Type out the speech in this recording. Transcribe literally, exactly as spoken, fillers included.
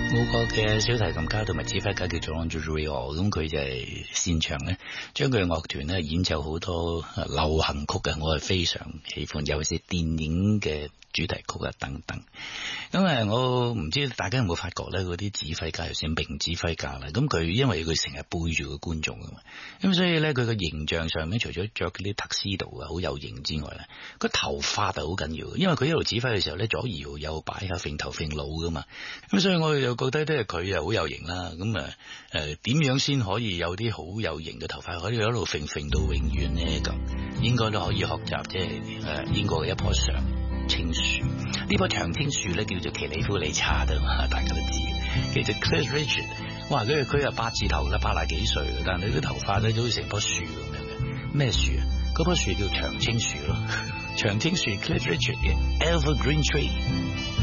我國嘅小提琴家同埋指揮家叫做 Andrew Rio， 咁佢就係擅長咧，將佢嘅樂團咧演奏好多流行曲嘅，我係非常喜歡，尤其是電影嘅主題曲啊等等。咁啊，我唔知大家有冇發覺咧，嗰啲指揮家，尤其是名指揮家啦，咁佢因為佢成日背住個觀眾噶嘛，咁所以咧佢個形象上面除咗着嗰啲特斯度啊好有型之外咧，個頭髮就好緊要，因為佢一路指揮嘅時候咧左搖右擺啊，揈頭揈腦噶嘛，咁所以我又覺得咧佢又好有型啦。咁啊誒點樣先可以有啲好有型嘅頭髮可以一路揈揈到永遠咧？咁應該都可以學習，即係誒英國嘅一棵常青樹，呢棵長青樹咧叫做奇里夫理查德嘛，大家都知。其實 Cliff Richard， 哇佢佢係八字頭啦，八廿幾歲嘅，但係佢啲頭髮咧就好似成棵樹咁樣嘅。咩樹啊？嗰棵樹叫長青樹咯，長青樹 Cliff Richard 嘅 Evergreen Tree。